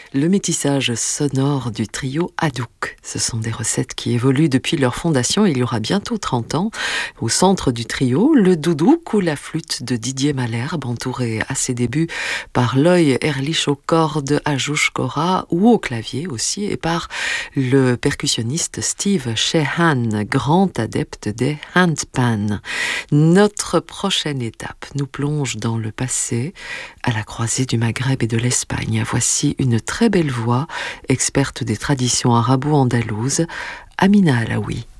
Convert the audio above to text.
Le métissage sonore du trio Hadouk. Ce sont des recettes qui évoluent depuis leur fondation, il y aura bientôt 30 ans. Au centre du trio, le doudouk ou la flûte de Didier Malherbe, entouré à ses débuts par Loï Erlich aux cordes, Ajouch Kora ou au clavier aussi, et par le percussionniste Steve Shehan, grand adepte des handpan. Notre prochaine étape nous plonge dans le passé, à la croisée du Maghreb et de l'Espagne. Voici une très belle voix, experte des traditions arabo-andalouses, Amina Alaoui.